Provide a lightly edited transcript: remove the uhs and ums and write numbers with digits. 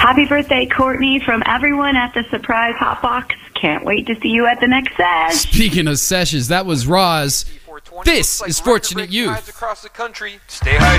Happy birthday, Courtney, from everyone at the Surprise Hotbox. Can't wait to see you at the next sesh. Speaking of sessions, that was Roz. This is Fortunate Youth. Across the country. Stay hydrated.